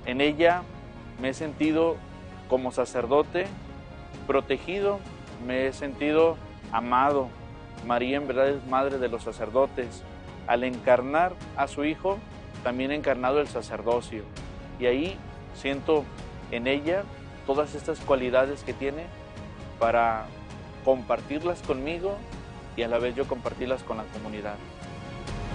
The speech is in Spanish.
En ella me he sentido como sacerdote, protegido, me he sentido amado. María en verdad es madre de los sacerdotes. Al encarnar a su Hijo, también ha encarnado el sacerdocio. Y ahí siento en ella todas estas cualidades que tiene para compartirlas conmigo y a la vez yo compartirlas con la comunidad.